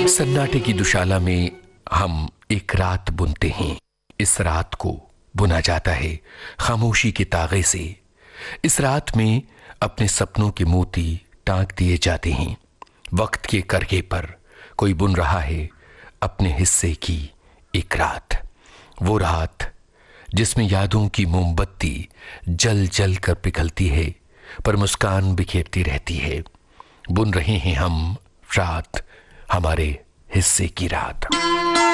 सन्नाटे की दुशाला में हम एक रात बुनते हैं। इस रात को बुना जाता है खामोशी के तागे से। इस रात में अपने सपनों के मोती टांक दिए जाते हैं। वक्त के करगे पर कोई बुन रहा है अपने हिस्से की एक रात। वो रात जिसमें यादों की मोमबत्ती जल जल कर पिघलती है, पर मुस्कान बिखेरती रहती है। बुन रहे हैं हम रात, हमारे हिस्से की रात।